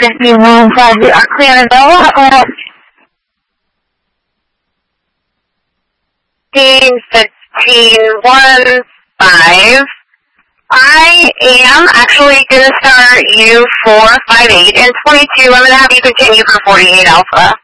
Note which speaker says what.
Speaker 1: 51 the Annabella. 15, I am actually going to start you for 58 and 22. I'm going to have you continue for 48 Alpha.